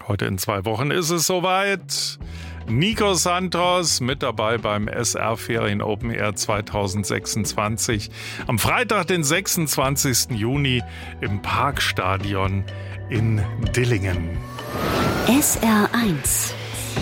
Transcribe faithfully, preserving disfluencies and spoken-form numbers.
Heute in zwei Wochen ist es soweit. Nico Santos mit dabei beim S R Ferien Open Air zwanzig sechsundzwanzig. Am Freitag, den sechsundzwanzigsten Juni im Parkstadion in Dillingen. S R eins